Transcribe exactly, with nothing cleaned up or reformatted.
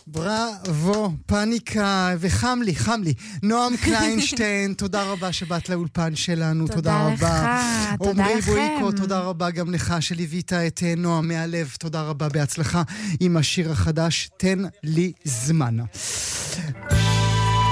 בראבו, פאניקה, וחם לי, חם לי. נועם קליינשטיין, תודה רבה שבאת לאולפן שלנו, תודה לך, רבה. תודה עומרי לכם. בויקו, תודה רבה גם לך שליווית את נועם מהלב, תודה רבה, בהצלחה עם השיר החדש, תן לי זמן.